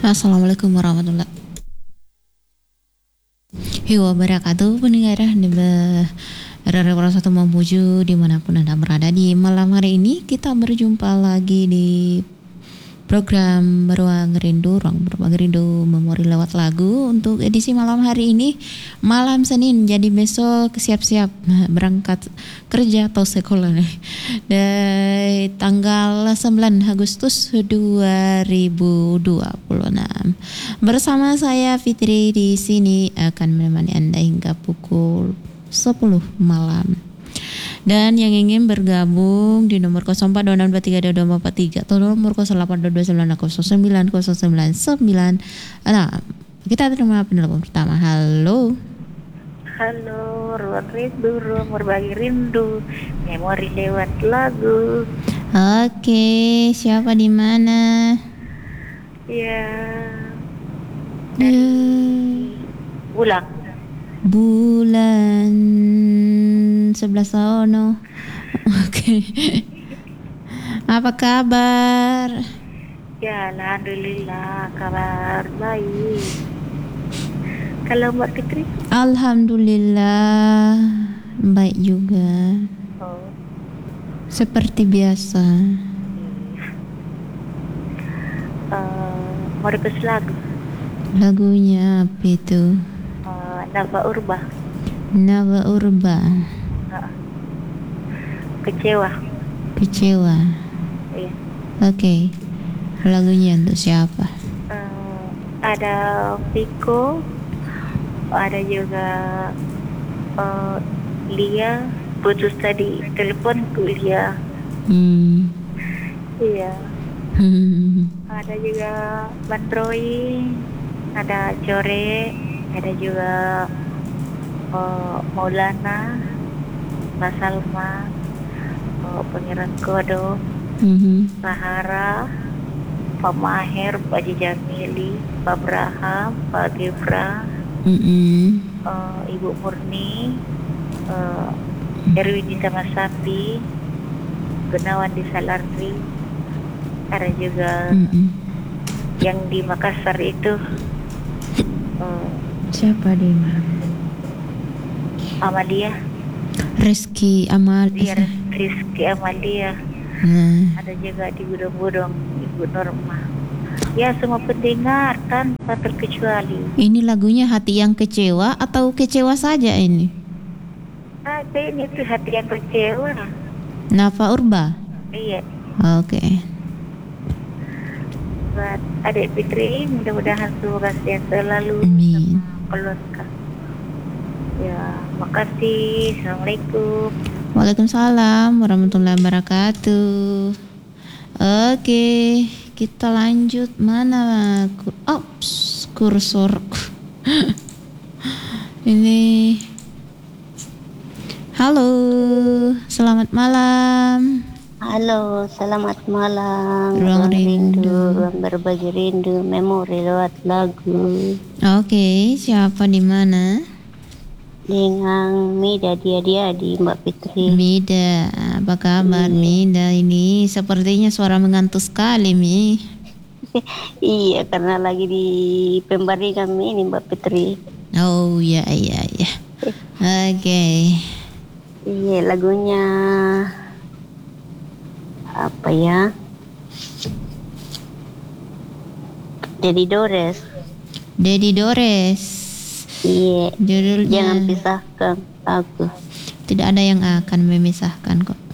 Assalamualaikum warahmatullahi wabarakatuh. Pendengar di Radio Satu Mamuju dimanapun Anda berada, di malam hari ini kita berjumpa lagi di program Ruang Rindu Memori lewat lagu untuk edisi malam hari ini, malam Senin. Jadi besok siap-siap berangkat kerja atau sekolah nih. Dari tanggal 9 Agustus 2026. Bersama saya Fitri di sini akan menemani Anda hingga pukul 10 malam. Dan yang ingin bergabung di nomor 0426232243 atau nomor 0822909099. Nah, kita terima penelpon pertama. Halo. Halo, ruang berbagi rindu, memori lewat lagu. Oke, siapa di mana? Ya, dari Bulan 11 Ono. Oke. Apa kabar? Ya, alhamdulillah, kabar baik. Kalau Mbak Fitri? Alhamdulillah baik juga. Oh. Seperti biasa. Mau request lagu? Lagunya apa itu? Nava Urba. Kecewa. Iya. Oke. Lagunya untuk siapa? Ada Viko, ada juga Lia. Putus tadi telepon ke Lia. Iya. Ada juga Bandroi, ada Core, ada juga Maulana, Mbak Salma, Pangeran Kodo, Sahara, Pak Maher, Pak Jamili, Pak Braham, Pak Gebra, Ibu Murni, Erwin di Sama Sapi, Gunawan di Salardi, ada juga yang di Makassar itu siapa di mana? Amalia. Rizky Iya, Rizky Amalia. Ada juga di Budong-Budong Ibu Norma. Ya, semua pendengar tanpa terkecuali. Ini lagunya Hati Yang Kecewa atau kecewa saja ini? Ini tuh Hati Yang Kecewa. Nava Urba? Iya. Oke. Buat adik Fitri, mudah-mudahan semoga sehat selalu Amin. sama keluarga. Ya, makasih. Assalamualaikum. Waalaikumsalam warahmatullahi wabarakatuh. Oke, kita lanjut. Mana kursorku? Ini. Halo, selamat malam. Halo, selamat malam. Ruang Rindu. Ruang berbagi rindu, memori lewat lagu. Oke, siapa di mana? Dengan Mida dia di Mbak Fitri. Mida, apa kabar Mida? Ini sepertinya suara mengantuk sekali, Mi. Iya, karena lagi di pembaringan ini Mbak Fitri. Oh, iya. Oke. Iya, lagunya apa ya? Dedi Dores. Iya. Judulnya. Jangan pisahkan aku. Tidak ada yang akan memisahkan kok.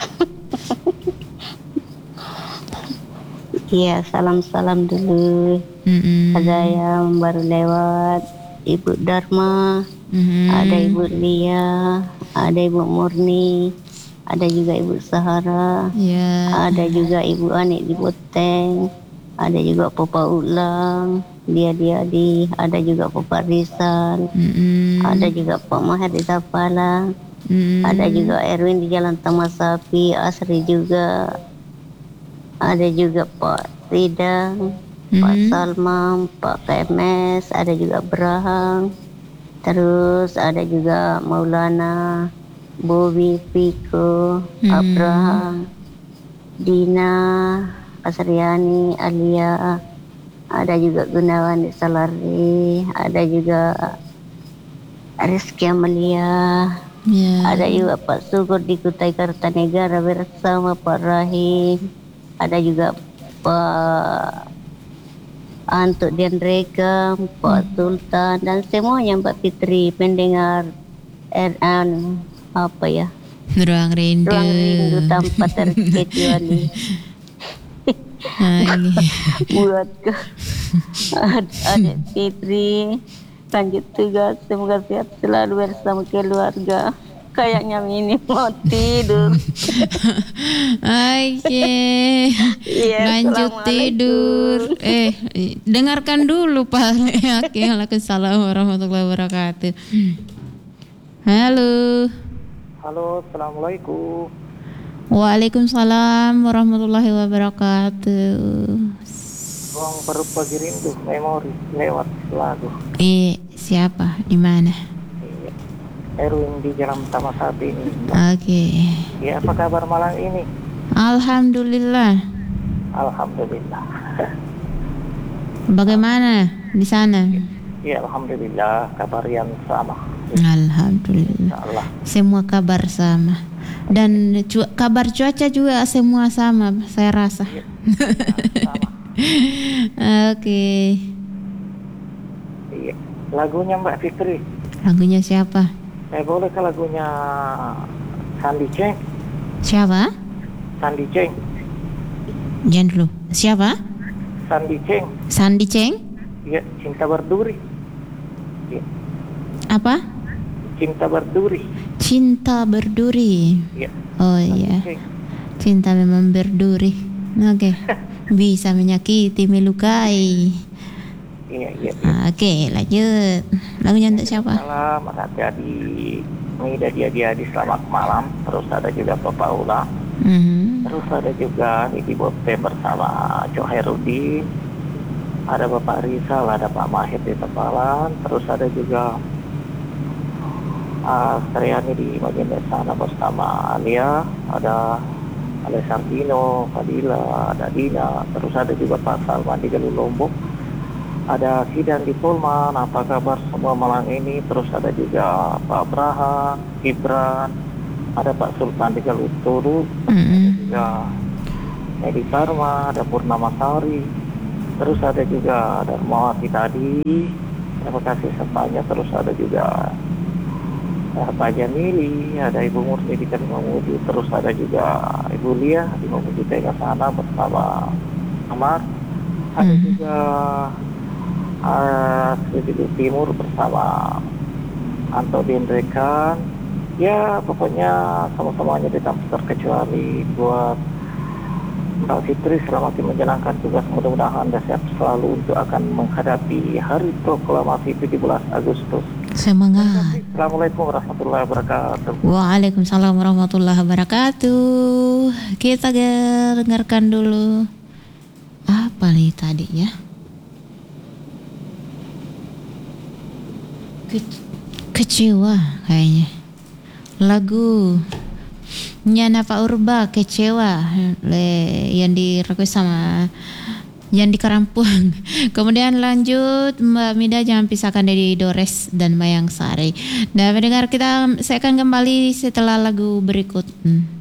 Iya, salam dulu. Ada yang baru lewat, Ibu Dharma, ada Ibu Lia, ada Ibu Murni, ada juga Ibu Sahara, ada juga Ibu Anik di Boteng, ada juga Papa Ulang, dia ada juga Papa Rizal, ada juga Pak Maher di Sapala, ada juga Erwin di Jalan Taman Sapi, Asri juga, ada juga Pak Ridang, Pak Salman, Pak KMS, ada juga Braham, terus ada juga Maulana, Bobby, Piko, Abraham, Dina, Asriani, Alia, ada juga Gunawan di Salari, ada juga Rizky Amalia, ada juga Pak Sukur di Kutai Kartanegara bersama Pak Rahim, ada juga Pak Antuk Dianreka, Pak Sultan, dan semuanya Mbak Fitri pendengar Ruang Rindu. Ruang Rindu tanpa terkecuali. Buat adik Fitri lanjut tugas, semoga sehat selalu bersama keluarga. Kayaknya Mini mau tidur. Oke. Lanjut tidur. Dengarkan dulu Pak. Oke, waalaikumsalam warahmatullahi wabarakatuh. Halo. Halo, assalamualaikum. Waalaikumsalam warahmatullahi wabarakatuh. Ruang Berbagi Rindu Memori lewat lagu. Siapa? Di mana? Erwin di Jalan Utama saat ini. Oke. Ya, apa kabar malam ini? Alhamdulillah. Alhamdulillah. Bagaimana di sana? Ya, alhamdulillah, kabar yang sama. Alhamdulillah. Insyaallah. Semua kabar sama. Dan kabar cuaca juga semua sama, saya rasa. Ya, sama. Oke. Iya. Lagunya Mbak Fitri. Lagunya siapa? Boleh ke lagunya Sandi Ceng? Siapa? Sandi Ceng. Jangan dulu. Siapa? Sandi Ceng. Sandi Ceng? Iya, Cinta Berduri. Ya. Apa? Cinta Berduri. Cinta Berduri. Ya. Oh iya. Cinta memang berduri. Oke. Bisa menyakiti, melukai. Iya. Oke, lanjut. Lagunya untuk siapa? Salam, adik-adik Mida Diadi selamat malam. Terus ada juga Bapak Ula. Terus ada juga Nidi Bote bersama Joherudin. Ada Bapak Rizal, ada Pak Mahir di Tepalan. Terus ada juga Sriani di bagian sana bersama Alia. Ada Alessandino, Fadila, ada Dina. Terus ada juga Pak Salman di Galuh Lombok. Ada Sidan di Polman, apa kabar semua malam ini? Terus ada juga Pak Braha, Gibran, ada Pak Sultan di Galuh Turu, ada juga Edi Karma, ada Purnama Sari, terus ada juga Darmawati tadi, terima kasih sertanya. Terus ada juga Pak Jamili, ada Ibu Murni di Mamuju, terus ada juga Ibu Lia di Mamuju Tengah sana bersama Amar, ada juga Sri Timur bersama Anto Diendrekan. Ya pokoknya sama-samanya tidak terkecuali buat Mbak Fitri, selamat menjalankan tugas, mudah-mudahan Anda sehat selalu untuk akan menghadapi Hari Proklamasi 17 Agustus. Semangat. Assalamualaikum warahmatullahi wabarakatuh. Waalaikumsalam warahmatullahi wabarakatuh. Kita dengarkan dulu apa nih tadi ya? Kecewa kayaknya. Lagu Nyana Pak Urba, Kecewa, yang request sama yang di Karampung. Kemudian lanjut Mbak Mida, Jangan Pisahkan dari Dores dan Mayang Sari. Dan mendengar saya akan kembali setelah lagu berikut.